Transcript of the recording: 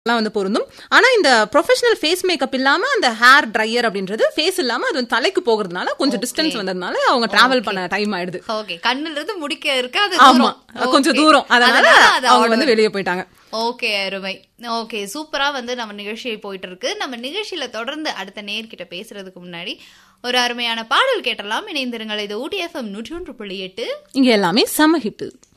வந்து பொருந்தும். ஆனா இந்த ப்ரொஃபஷனல் ஃபேஸ் மேக்கப் இல்லாம அந்த ஹேர் ட்ரையர் அப்படின்றது ஃபேஸ் இல்லாம அது தலைக்கு போகிறதுனால கொஞ்சம் டிஸ்டன்ஸ் வந்ததுனால அவங்க டிராவல் பண்ண டைம் ஆயிடுது. ஓகே, கண்ணுல இருந்து முடிக்க இருக்கு, அது ஆமா கொஞ்சம் தூரம், அதனால அவங்க வந்து வெளியே போயிட்டாங்க. ஓகே, அருமை. ஓகே, சூப்பரா வந்து நம்ம நிகழ்ச்சி போயிட்டு இருக்கு. நம்ம நிகழ்ச்சியில தொடர்ந்து அடுத்த நேர்கிட்ட பேசுறதுக்கு முன்னாடி ஒரு அருமையான பாடல் கேட்டலாம். இணைந்திருங்கள். இது ஊட்டி FM 101.8. இங்க எல்லாமே செம ஹிட்.